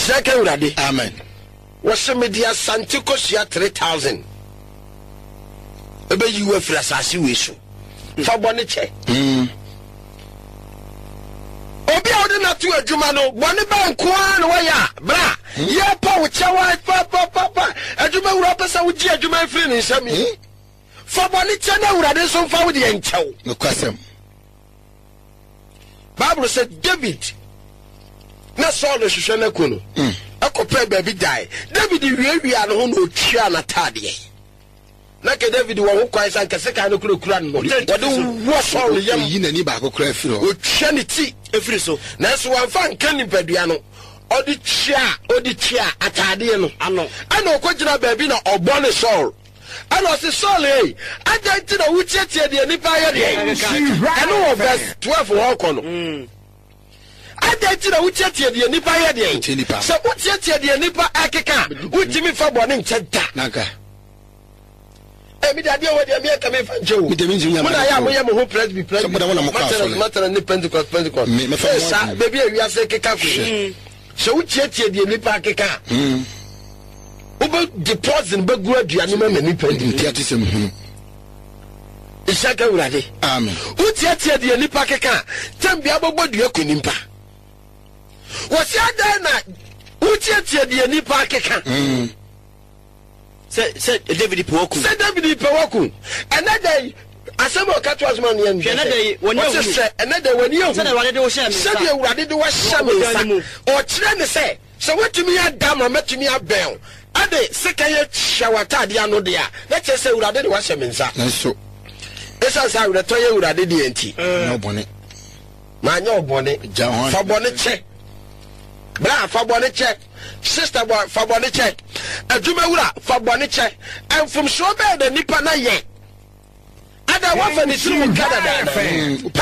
Ishaka urade. Amen. Wase media santiko sia 3000. Ebe yiwe fra asase we so. Fa bone che. Obi a wode na to adwuma no bone ba nko an wo ya bra. Ye pa wo chewa pa. Adwuma wura pesa wo gi adwuma free ni nsami. Fa bone che na urade so fa wo de enchew. No kwasem. Bible said David na Saul hwehwe na ko no. Akopɛ baby die. David wiawia no ho no twia na tade. Na ke David wo ho kwai san kese kan no kura no. Wode wo Saul yam yi nani ba akokra afiri ho. O twia ne ti efiri so. Na so wan fa nka ni padua no. Odi twia atade no. Ano. Ana okogina baby na obɔ ne Saul. Ano se Saul eh. Aja ti na wuchiatia de nipa ya de. Ano verse 12 ho ko no. Ade na wuchiatia de nipa ya de. So wuchiatia de nipa akeka. Wutimi fa bone ncheda. Naka. Me da dia we de me ka me fa nchewo. Muna ya moye mo ho press be press. Matter ni Pentecost. Me fa baby awia se keka ko. So wuchiatia de nipa akeka. Oba deposit be gu aduane ma mani pandi tiate sem Ishaka urade. Amen. Utiatia de nipa keka tambia bobo dua kunimpa. Wasi ada na utiatia de nipa keka. Se David Powoku. Se David Powoku. Another asemo katu asman yan. Another when you say another when you. Se urade wo hye me. Se de urade de wo hye me. O kire ne se so wetumi adam ma metumi abel. Ade sekaye shawata de ano de a na che se urade de wahye mensa nso esa sa urade to ye urade de enti no bone ma nya obone fa bone che bra fa bone che sister boy fa bone che aduma wura fa bone che enfum so be de nipa na ye ada wa fa ni suru kada da